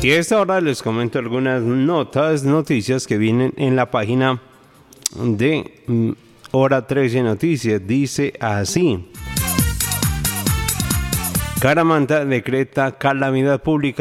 Y a esta hora les comento algunas noticias que vienen en la página de Hora 13 Noticias. Dice así: Caramanta decreta calamidad pública